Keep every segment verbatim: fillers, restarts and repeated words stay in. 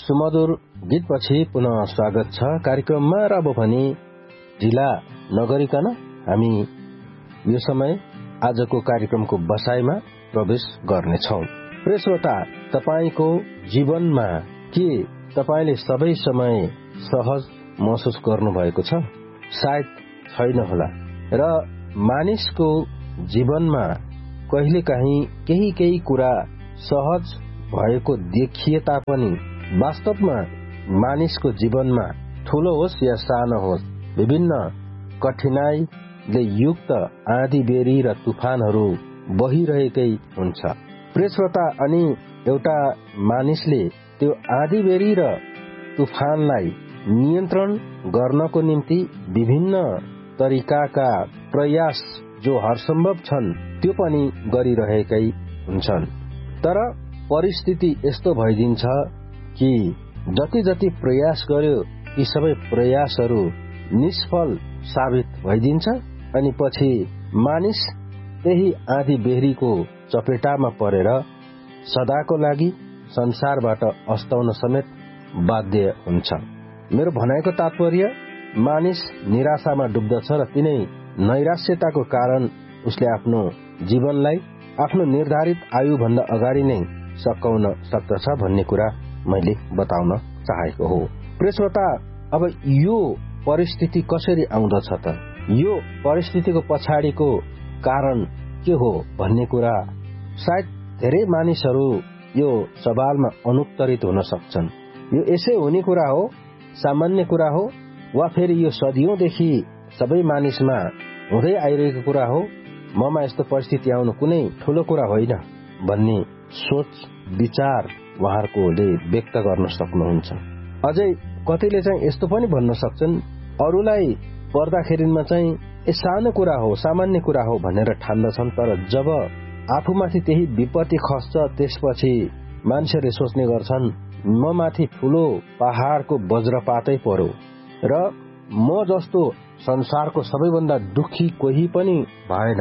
सुमधुर गीतपछि पुनः स्वागत छ कार्यक्रममा। र अब भने ढिला नगरिकन हामी यो समय आजको कार्यक्रमको बसाइमा प्रवेश गर्नेछौँ। प्रिय श्रोता, तपाईको जीवनमा के तपाईले सबै समय सहज महसुस गर्नुभएको छ? सायद छैन होला। र मानिसको जीवनमा कहिलेकाहीँ केही केही कुरा सहज भएको देखिए तापनि वास्तवमा मानिसको जीवनमा ठूलो होस् या सानो होस्, विभिन्न कठिनाइले युक्त आँधी बेरी र तुफानहरू बहिरहेकै हुन्छ। प्रिय श्रोता, अनि एउटा मानिसले त्यो आँधी बेरी र तुफानलाई नियन्त्रण गर्नको निम्ति विभिन्न तरिकाका प्रयास जो हरसम्भव छन् त्यो पनि गरिरहेकै हुन्छन्। तर परिस्थिति यस्तो भइदिन्छ कि जति जति प्रयास गर्यो ती सबै प्रयासहरू निष्फल साबित भइदिन्छ। अनि पछि मानिस त्यही आँधी बेहरीको चपेटामा परेर सदाको लागि संसारबाट अस्ताउन समेत बाध्य हुन्छ। मेरो भनाइको तात्पर्य, मानिस निराशामा डुब्दछ र तिनै नैराश्यताको कारण उसले आफ्नो जीवनलाई आफ्नो निर्धारित आयुभन्दा अगाडि नै सकाउन सक्दछ भन्ने कुरा मैले बताउन चाहेको हो। प्रिय श्रोता, अब यो परिस्थिति कसरी आउँदछ त? यो परिस्थितिको पछाडिको कारण के हो भन्ने कुरा सायद धेरै मानिसहरू यो सवालमा अनुत्तरित हुन सक्छन्। यो यसै हुने कुरा हो, सामान्य कुरा हो, वा फेरि यो सदियौंदेखि सबै मानिसमा हुँदै आइरहेको कुरा हो, ममा यस्तो परिस्थिति आउनु कुनै ठूलो कुरा होइन भन्ने सोच विचार उहाँहरूले व्यक्त गर्न सक्नुहुन्छ। अझै कतिले चाहिँ यस्तो पनि भन्न सक्छन्, अरूलाई पर्दाखेरिमा चाहिँ ए सानो कुरा हो, सामान्य कुरा हो भनेर ठान्दछन्। तर जब आफूमाथि त्यही विपत्ति खस्छ त्यसपछि मान्छेले सोच्ने गर्छन् म माथि ठूलो पहाड़को वज्रपातै पर्यो र म जस्तो संसारको सबैभन्दा दुखी कोही पनि भएन,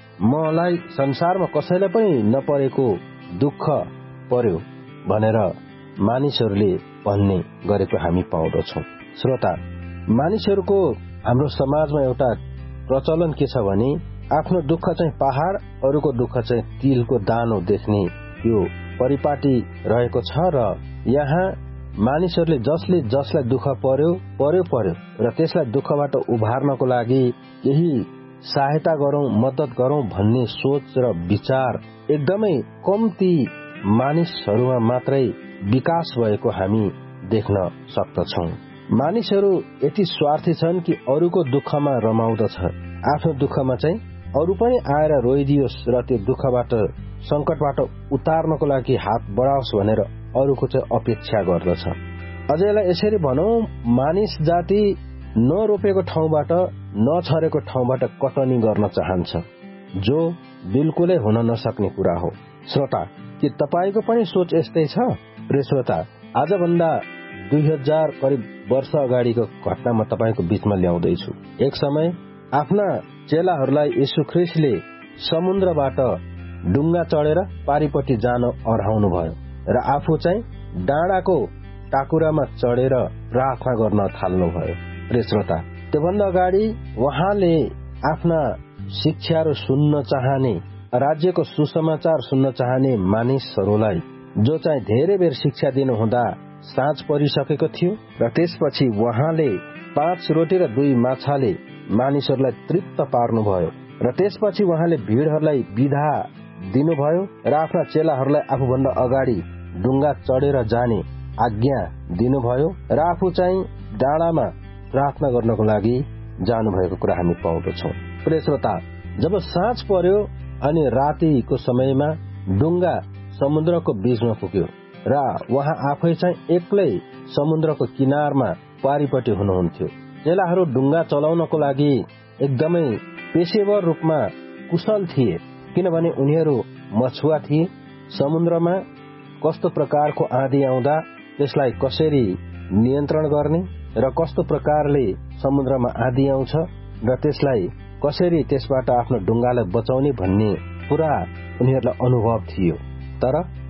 मलाई संसारमा कसैलाई पनि नपरेको दुःख पर्यो भनेर मानिसहरूले भन्ने गरेको हामी पाउँदछौं। श्रोता, मानिसहरूको हाम्रो समाजमा एउटा प्रचलन के छ भने आफ्नो दुःख चाहिँ पहाड़, अरूको दुःख चाहिँ तिलको दानो देख्ने यो परिपाटी रहेको छ। र यहाँ मानिसहरूले जसले जसलाई दुःख पर्यो पर्यो पर्यो र त्यसलाई दुःखबाट उभार्नको लागि केही सहायता गरौं, मद्दत गरौं भन्ने सोच र विचार एकदमै कम्ती मानिसहरूमा मात्रै विकास भएको हामी देख्न सक्दछौं। मानिसहरू यति स्वार्थी छन् कि अरूको दुःखमा रमाउँदछ, आफ्नो दुःखमा चाहिँ अरू पनि आएर रोइदियोस् र त्यो दुःखबाट संकटबाट उतार्नको लागि हात बढाओस् भनेर अरूको चाहिँ अपेक्षा गर्दछ। अझैलाई यसरी भनौं, मानिस जाति नरोपेको ठाउँबाट नछरेको ठाउँबाट कटनी गर्न चाहन्छ, जो बिल्कुलै हुन नसक्ने कुरा हो। श्रोता, के तपाईको पनि सोच यस्तै छ? प्रिय श्रोता, आजभन्दा दुई हजार करिब वर्ष अगाडिको घटना म तपाईको बीचमा ल्याउँदैछु। एक समय आफ्ना चेलाहरूलाई यीशु ख्रीष्टले समुद्रबाट डुङ्गा चढेर पारिपट्टि जान अराउनु भयो र आफू चाहिँ डाँडाको टाकुरामा चढेर प्रार्थना गर्न थाल्नुभयो। प्रिय श्रोता, त्योभन्दा अगाडि उहाँले आफ्ना शिक्षाहरू सुन्न चाहने, राज्यको सुसमाचार सुन्न चाहने मानिसहरूलाई जो चाहिँ धेरै बेर शिक्षा दिनुहुँदा साँझ परिसकेको थियो र त्यसपछि उहाँले पाँच रोटी र दुई माछाले मानिसहरूलाई तृप्त पार्नुभयो र त्यसपछि उहाँले भीड़हरूलाई बिदा दिनुभयो र आफ्ना चेलाहरूलाई आफूभन्दा अगाडि डुङ्गा चढेर जाने आज्ञा दिनुभयो र आफू चाहिँ डाँडामा प्रार्थना गर्नको लागि जानुभएको कुरा हामी पाउँदछौं। प्रिय श्रोता, जब साँझ पर्यो अनि रातिको समयमा डुङ्गा समुद्रको बीचमा पुग्यो र उहाँ आफै चाहिँ एक्लै समुद्रको किनारमा पारिपट्टि हुनुहुन्थ्यो। चेलाहरू डुङ्गा चलाउनको लागि एकदमै पेशेवर रूपमा कुशल थिए, किनभने उनीहरू मछुवा थिए। समुद्रमा कस्तो प्रकारको आँधी आउँदा त्यसलाई कसरी नियन्त्रण गर्ने र कस्तो प्रकारले समुद्रमा आँधी आउँछ र त्यसलाई कसरी त्यसबाट आफ्नो डुङ्गालाई बचाउने भन्ने पुरा उनीहरूलाई अनुभव थियो। तर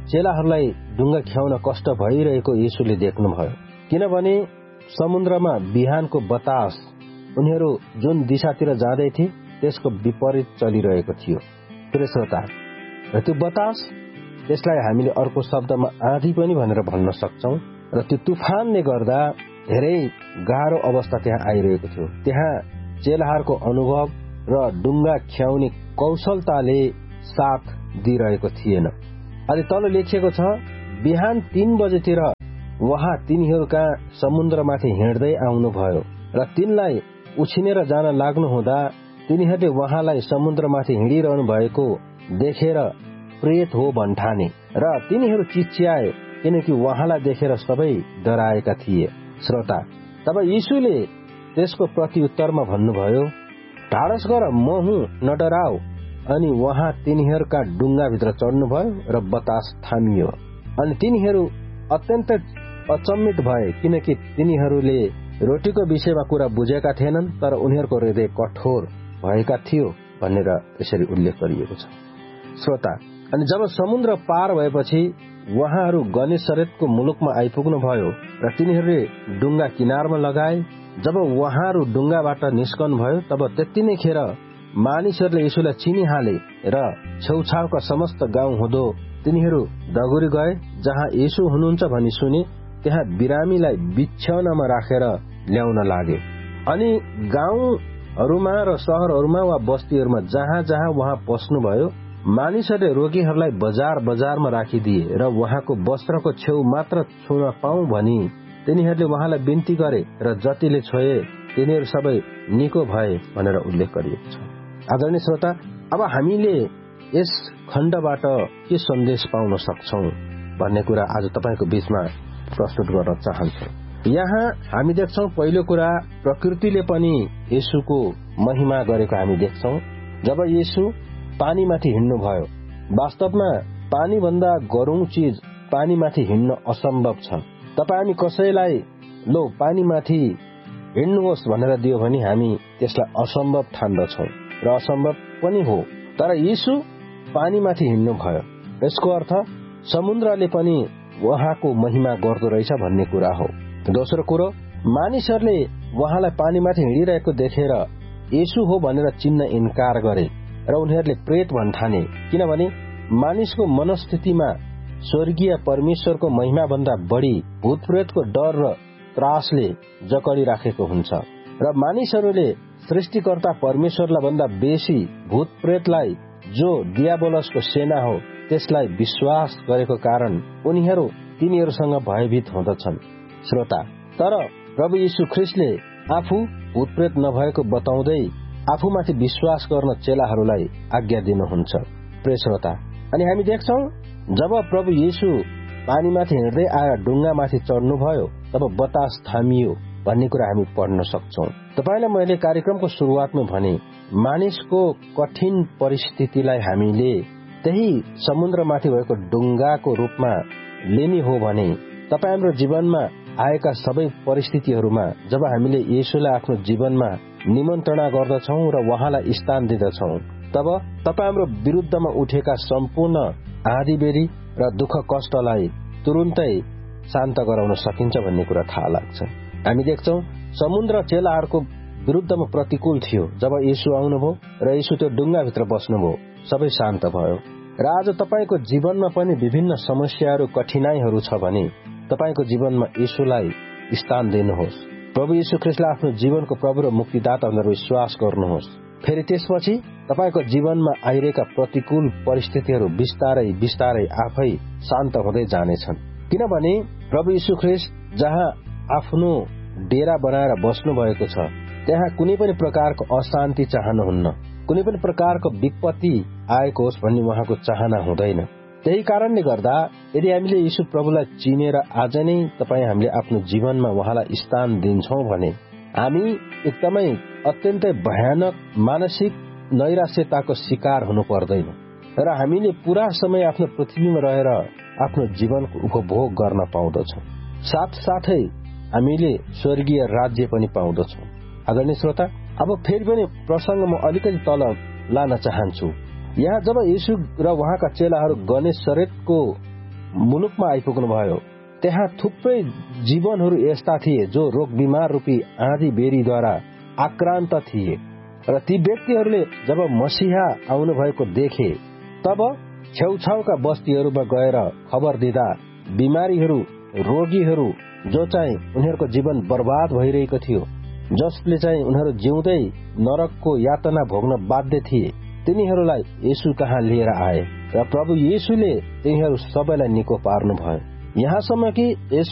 चेलाहरूलाई डुङ्गा ख्याउन कष्ट भइरहेको येशूले देख्नुभयो, किनभने समुद्रमा बिहानको बतास उनीहरू जुन दिशातिर जाँदै थिए त्यसको विपरीत चलिरहेको थियो। प्रिय श्रोता, र त्यो बतास, त्यसलाई हामीले अर्को शब्दमा आँधी पनि भनेर भन्न सक्छौं, र त्यो तुफानले गर्दा धेरै गाह्रो अवस्था त्यहाँ आइरहेको थियो। त्यहाँ चेलाहरूको अनुभव र डुङ्गा ख्याउने कौशलताले साथ दिइरहेको थिएन। अनि तल लेखिएको छ, बिहान तीन बजेतिर उहाँ तिनीहरू कहाँ समुद्रमाथि हिँड्दै आउनुभयो र तिनलाई उछिनेर जान लाग्नु हुँदा तिनीहरूले उहाँलाई समुद्रमाथि हिँडिरहनु भएको देखेर प्रेत हो भन्ठाने र तिनीहरू चिच्याए, किनकि उहाँलाई देखेर सबै डराएका थिए। श्रोता, तब यीशुले त्यसको प्रत्युत्तरमा भन्नुभयो, ढाडस गर, म हुँ, न डराऊ। अनि उहाँ तिनीहरूका डुङ्गाभित्र चढ्नुभयो र बतास थामियो। अनि तिनीहरू अत्यन्त अचम्मित भए, किनकि तिनीहरूले रोटीको विषयमा कुरा बुझेका थिएनन्, तर उनीहरूको हृदय कठोर भएका थियो भनेर यसरी उल्लेख गरिएको छ। श्रोता, अनि जब समुद्र पार भएपछि उहाँहरू गनेसरेतको मुलुकमा आइपुग्नु भयो र तिनीहरूले डुङ्गा किनारमा लगाए। जब उहाँहरू डुङ्गाबाट निस्कनु भयो तब त्यति नै खेर मानिसहरूले यीशुलाई चिनिहाले र छेउछाउका समस्त गाउँ हुँदो तिनीहरू दगुरी गए। जहाँ यीशु हुनुहुन्छ भनी सुने त्यहाँ बिरामीलाई बिछ्याउनमा राखेर ल्याउन लागे। अनि गाउँहरूमा र शहरहरूमा वा बस्तीहरूमा जहाँ जहाँ उहाँ पस्नुभयो मानिसहरूले रोगीहरूलाई बजार बजारमा राखिदिए र उहाँको वस्त्रको छेउ मात्र छुन पाऊ भनी तिनीहरूले उहाँलाई बिन्ती गरे र जतिले छोए तिनीहरू सबै निको भए भनेर उल्लेख गरिएको छ। आदरणीय श्रोता, अब हामीले यस खण्डबाट के सन्देश पाउन सक्छौं भन्ने कुरा आज तपाईको बीचमा प्रस्तुत गर्न चाहन्छु। यहाँ हामी देख्छौं, पहिलो कुरा, प्रकृतिले पनि येशूको महिमा गरेको हामी देख्छौं। जब येशू पानीमाथि हिँड्नु भयो, वास्तवमा पानी भन्दा गह्रौं चीज पानीमाथि हिँड्न असम्भव छ। तपाई हामी कसैलाई लो पानीमाथि हिँड्नुहोस् भनेर दियो भने हामी त्यसलाई असम्भव ठान्दछौं र असम्भव पनि हो। तर येशू पानीमाथि हिँड्नु भयो, यसको अर्थ समुद्रले पनि उहाँको महिमा गर्दो रहेछ भन्ने कुरा हो। दोस्रो कुरो, मानिसहरूले उहाँलाई पानीमाथि हिँडिरहेको देखेर येशू हो भनेर चिन्न इन्कार गरे र उनीहरूले प्रेत भन्ठाने, किनभने मानिसको मनस्थितिमा स्वर्गीय परमेश्वरको महिमा भन्दा बढी भूत प्रेतको डर र त्रासले जकडी राखेको हुन्छ र मानिसहरूले सृष्टिकर्ता परमेश्वरलाई भन्दा बेसी भूत प्रेतलाई, जो दियाबोलसको सेना हो, त्यसलाई विश्वास गरेको कारण उनीहरू तिनीहरूसँग भयभीत हुँदछन्। श्रोता, तर प्रभु यीशु ख्रीष्टले आफू भूतप्रेत नभएको बताउँदै आफूमाथि विश्वास गर्न चेलाहरूलाई आज्ञा दिनुहुन्छ। प्रिय श्रोता, अनि हामी देख्छौं जब प्रभु यीशु पानीमाथि हिँड्दै आएर डुङ्गामाथि चढ्नुभयो तब बतास थामियो भन्ने कुरा हामी पढ्न सक्छौं। तपाईलाई मैले कार्यक्रमको सुरुवातमा भने, मानिसको कठिन परिस्थितिलाई हामीले त्यही समुद्रमाथि भएको डुङ्गाको रूपमा लिने हो भने तपाई हाम्रो जीवनमा आएका सबै परिस्थितिहरूमा जब हामीले येशूलाई आफ्नो जीवनमा निमन्त्रणा गर्दछौं र उहाँलाई स्थान दिँदछौं, तब तपाई हाम्रो विरुद्धमा उठेका सम्पूर्ण आँधीबेरी र दुःख कष्टलाई तुरुन्तै शान्त गराउन सकिन्छ भन्ने कुरा थाहा लाग्छ। हामी देख्छौं समुद्र चेलाहरूको विरुद्धमा प्रतिकूल थियो। जब येशू आउनुभयो र येशू त्यो डुङ्गाभित्र बस्नुभयो, सबै शान्त भयो। र आज तपाईको जीवनमा पनि विभिन्न समस्याहरू, कठिनाईहरू छ भने तपाईको जीवनमा येशूलाई स्थान दिनुहोस्। प्रभु यीशु ख्रीष्टलाई आफ्नो जीवनको प्रभु र मुक्तिदाता भनेर विश्वास गर्नुहोस्। फेरि त्यसपछि तपाईको जीवनमा आइरहेका प्रतिकूल परिस्थितिहरू बिस्तारै बिस्तारै आफै शान्त हुँदै जानेछन्, किनभने प्रभु यीशु ख्रीष्ट जहाँ आफ्नो डेरा बनाएर बस्नु भएको छ त्यहाँ कुनै पनि प्रकारको अशान्ति चाहनुहुन्न, कुनै पनि प्रकारको विपत्ति आएको होस् भन्ने उहाँको चाहना हुँदैन। त्यही कारणले गर्दा यदि हामीले यीशु प्रभुलाई चिनेर आज नै तपाई हामीले आफ्नो जीवनमा उहाँलाई स्थान दिन्छौं भने हामी एकदमै अत्यन्तै भयानक मानसिक नैराश्यताको शिकार हुनु पर्दैन र हामीले पूरा समय आफ्नो पृथ्वीमा रहेर आफ्नो जीवनको उपभोग गर्न पाउँदछौं। साथसाथै हामीले स्वर्गीय राज्य पनि पाउँदछौं। आदरणीय श्रोता, अब फेरि पनि प्रसंग म अलिकति तल लान चाहन्छु। यहाँ जब येशू र उहाँका चेलाहरू गनेसरेतको मुलुकमा आइपुग्नुभयो। त्यहाँ थुप्रै जीवनहरू यस्ता थिए जो रोग बिमार रूपी आँधी बेरीद्वारा आक्रान्त थिए र ती व्यक्तिहरूले जब मसीहा आउनु भएको देखे तब छेउछाउका बस्तीहरूमा गएर खबर दिँदा बिमारीहरू रोगीहरू जो चाहिँ उनीहरूको जीवन बर्बाद भइरहेको थियो, जसले चाहिँ उनीहरू जिउँदै नरकको यातना भोग्न बाध्य थिए, तिनीहरूलाई येशू कहाँ लिएर आए र प्रभु येशूले तिनीहरू सबैलाई निको पार्नुभयो। यहाँसम्म कि